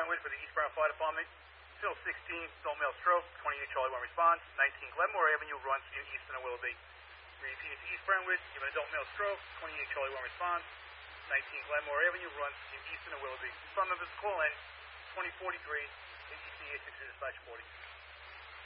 Brentwood for the East Brentwood Fire Department. Still 16, adult male stroke, 28 Charlie 1 response. 19 Glenmore Avenue runs in Easton and Willoughby. Repeat to East Brentwood, give an adult male stroke, 28 Charlie 1 response. 19 Glenmore Avenue runs in Easton and Willoughby. Phone numbers to call in, 2043, ATC 860 dispatch 40.